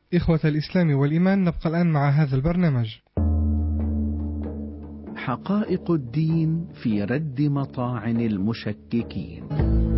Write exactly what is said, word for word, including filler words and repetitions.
إخوة الإسلام والإيمان، نبقى الآن مع هذا البرنامج. حقائق الدين في رد مطاعن المشككين.